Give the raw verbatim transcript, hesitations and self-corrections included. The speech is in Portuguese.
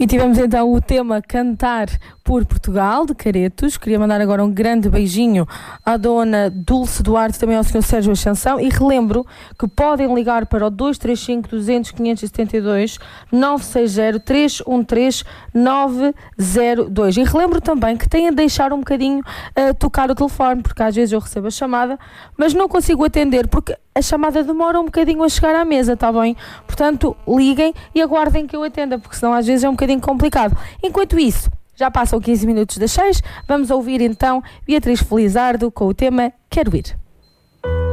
E tivemos então o tema Cantar por Portugal, de Caretos. Queria mandar agora um grande beijinho à dona Dulce Duarte, também ao senhor Sérgio Ascensão, e relembro que podem ligar para o dois três cinco, duzentos, quinhentos e setenta e dois, nove seis zero, três um três, nove zero dois. E relembro também que têm a deixar um bocadinho uh, tocar o telefone, porque às vezes eu recebo a chamada, mas não consigo atender, porque a chamada demora um bocadinho a chegar à mesa, está bem? Portanto, liguem e aguardem que eu atenda, porque senão às vezes é um bocadinho complicado. Enquanto isso, já passam quinze minutos das seis, vamos ouvir então Beatriz Felizardo com o tema Quero Ir.